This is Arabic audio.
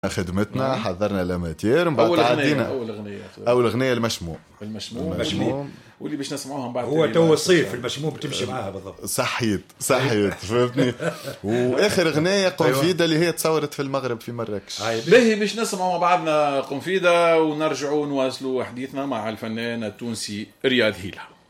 خدمتنا حضرنا لاماتير من بعد عدينا اول اغنيه المشموم واللي باش نسمعوهم بعد هو تو الصيف المشموم بتمشي معاها بالضبط. صحيت فهمتني. واخر اغنيه قنفيده اللي هي تصورت في المغرب في مراكش. باهي باش نسمعوا مع بعضنا قنفيده ونرجعوا نواصلوا حديثنا مع الفنان التونسي رياض هيلا.